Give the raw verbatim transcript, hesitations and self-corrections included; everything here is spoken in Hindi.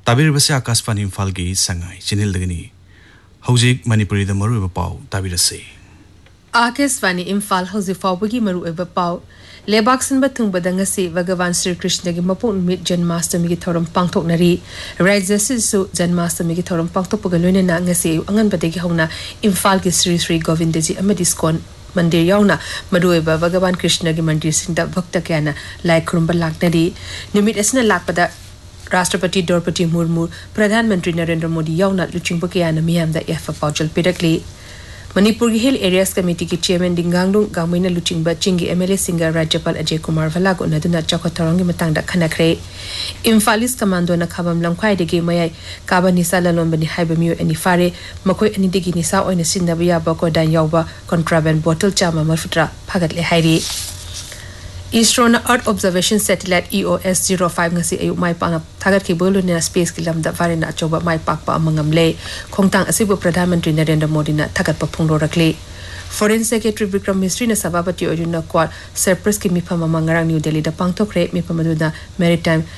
ताबिरबसे आकाशवाणी इम्फालगी संगाई चैनलदगनी हौजिक मणिपुरी द मरुब पाउ ताबिरसे आकाशवाणी इम्फाल हौजिक फाउबगी मरुब पाउ लेबाक सनबा थुंगबदा ngasi भगवान श्री कृष्ण की मपो निमित जन्माष्टमी की थौरम पांगथोकनरी राज्यसिसु जन्माष्टमी की थौरम पांगथोकपगा लोइना ngasi अंगनबदगी हौना इम्फाल की श्री श्री गोविंद जी अमदि स्कोन मंदिर यावना मरुएबा भगवान कृष्ण की मंदिर सिंदा भक्त क्याना लाई खुरुंबा लाकनरी निमित असना लाकपदा राष्ट्रपति द्रौपदी मुर्मू प्रधानमंत्री नरेंद्र मोदी यावना लुचिंगबा क्याना मियामदा एफ पाउचल पिरकली मणिपुर की हिल एरियाज कमेटी की चेयरमैन दिंगांगलुंग गांगमैना लुचिंगबा चिंगी एमएलए सिंगर राज्यपाल अजय कुमार भलागो नदुना चौखथौरंगी मतंगदा खनखरे इम्फालिस कमांडो न खाबम लंखाइदगी मयाई काबा निसा ललोनबनी हाइबा मियो एनी फारे मखोय अनिदिगी निसा ओइना सिनदबा याबा कोडान यावबा कॉन्ट्राबैंड बोतल चामा मरफुत्रा फागतले हाइरी इसरो न earth observation satellite E O S zero five ngasi ayu mai panga thagat ki boluna space ki lamda varina choba mai pakpa amangamle khongtang asibu pradhan mantri narendra modi na thagat pa phungro rakle foreign secretary Vikram Misri na sabapati oyuna kwat cyprus ki mifam mangarang new delhi da pangthokre mifam aduna maritime